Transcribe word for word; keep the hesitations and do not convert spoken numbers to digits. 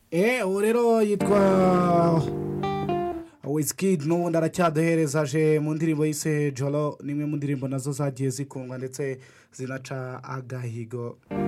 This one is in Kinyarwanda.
eee ubu rero yitwa Wizkid n'ubundi aracyaduhereza aje mu ndirimbo yise joro ni imwe mu ndirimbo nazo zagiye zikundwa ndetse zinaca agahigo.